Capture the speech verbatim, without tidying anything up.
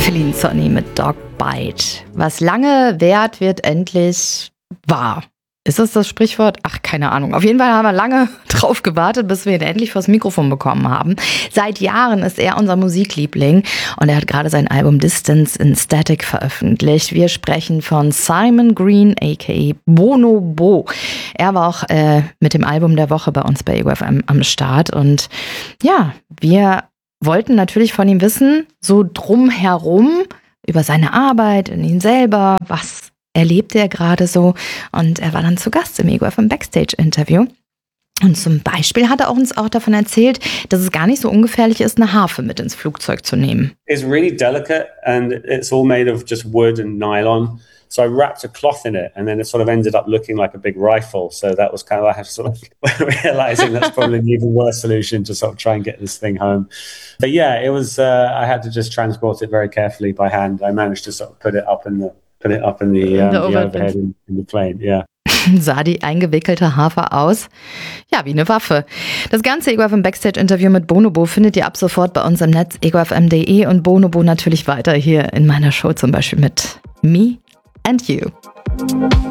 Celine Soni mit Dog Bite. Was lange währt, wird endlich wahr. Ist das das Sprichwort? Ach, keine Ahnung. Auf jeden Fall haben wir lange drauf gewartet, bis wir ihn endlich vors Mikrofon bekommen haben. Seit Jahren ist er unser Musikliebling und er hat gerade sein Album Distance in Static veröffentlicht. Wir sprechen von Simon Green, aka Bonobo. Er war auch äh, mit dem Album der Woche bei uns bei Ego F M am Start und ja, wir wollten natürlich von ihm wissen, so drumherum, über seine Arbeit, in ihn selber, was erlebte er gerade so. Und er war dann zu Gast im Ego F M Backstage-Interview. Und zum Beispiel hat er uns auch davon erzählt, dass es gar nicht so ungefährlich ist, eine Harfe mit ins Flugzeug zu nehmen. It's really delicate and it's all made of just wood and nylon. So I wrapped a cloth in it and then it sort of ended up looking like a big rifle. So that was kind of, I have sort of realizing that's probably an even worse solution to sort of try and get this thing home. But yeah, it was, uh, I had to just transport it very carefully by hand. I managed to sort of put it up in the, put it up in the, um, the, the overhead in, in the plane, yeah. Sah die eingewickelte Harfe aus? Ja, wie eine Waffe. Das ganze Ego F M Backstage-Interview mit Bonobo findet ihr ab sofort bei uns im Netz ego f m punkt de und Bonobo natürlich weiter hier in meiner Show, zum Beispiel mit Me and You.